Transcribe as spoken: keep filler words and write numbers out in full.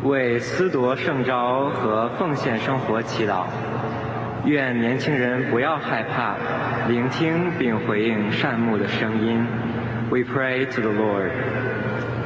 为思夺圣召和奉献生活祈祷。愿年轻人不要害怕，聆听并回应善牧的声音。We pray to the Lord.